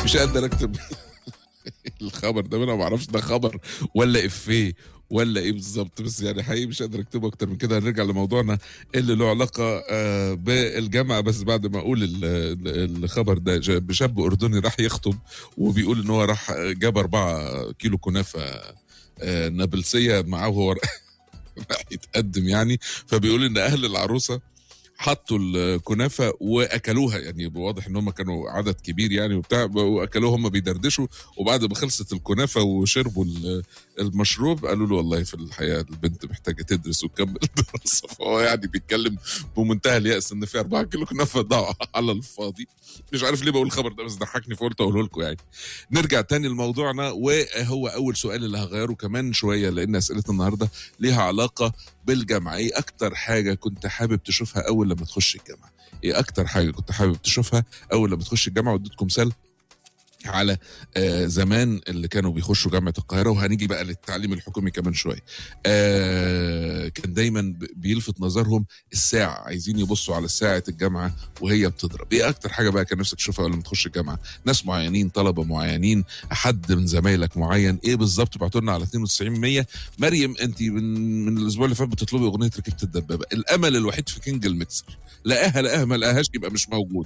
مش قادر اكتب الخبر ده، انا ما اعرفش ده خبر ولا افيه ولا ايه بالظبط، بس يعني حقيقي مش قادر اكتبه اكتر من كده. هنرجع لموضوعنا اللي له علاقه بالجامعه، بس بعد ما اقول الخبر ده. شاب اردني راح يخطب، وبيقول ان هو راح جاب 4 كيلو كنافه نابلسيه معاه وهو راح يتقدم يعني. فبيقول ان اهل العروسه حطوا الكنافه واكلوها، يعني واضح ان هم كانوا عدد كبير يعني وبتاع، واكلوها هم بيدردشوا. وبعد ما خلصت الكنافه وشربوا المشروب، قالوا له والله في الحقيقه البنت محتاجه تدرس وتكمل دراسه. فهو يعني بيتكلم بمنتهى اليأس ان في 4 كيلو كنافه ضاعوا على الفاضي. مش عارف ليه بقول الخبر ده، بس ضحكني فقلت اقوله لكم يعني. نرجع تاني لموضوعنا، وهو اول سؤال اللي هغيره كمان شويه، لان اسئله النهارده ليها علاقه بالجامعه. ايه اكتر حاجه كنت حابب تشوفها اول لما تخش الجامعه؟ ايه اكتر حاجه كنت حابب تشوفها اول لما تخش الجامعه؟ واديتكم مثال على زمان اللي كانوا بيخشوا جامعة القاهرة، وهنيجي بقى للتعليم الحكومي كمان شوية. كان دايما بيلفت نظرهم الساعة، عايزين يبصوا على ساعة الجامعة وهي بتضرب. ايه اكتر حاجة بقى كان نفسك تشوفها لما تخش الجامعة؟ ناس معينين، طلبة معينين، حد من زمايلك معين؟ ايه بالظبط؟ ابعتوا لنا على 9200. مريم، انت من الاسبوع اللي فات بتطلبي اغنية ركبت الدبابة. الامل الوحيد في كينج الميكسر، لقاها ما لقاهاش يبقى مش موجود.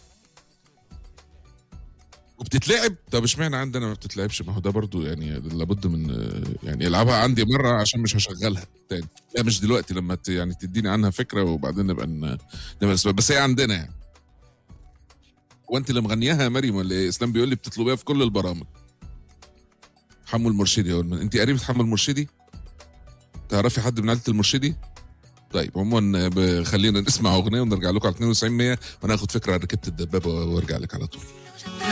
وبتتلعب؟ طب اشمعنى عندنا ما بتتلعبش؟ ما هو ده برضو يعني لابد من يعني العبها عندي مره عشان مش هشغلها تاني. لا مش دلوقتي، لما يعني تديني عنها فكره وبعدين نبقى نبقى نسمع. بس هي عندنا يعني. وانت اللي مغنياها يا مريم ولا ايه؟ اسلام بيقول لي بتطلبيها في كل البرامج. حمو المرشدي، انت قريبه حمو المرشدي؟ تعرفي حد من عيله المرشدي؟ طيب عموما خلينا نسمع اغنيه ونرجع لكم على 9200 وناخد فكره عن ركبت الدبابه وارجع لك على طول.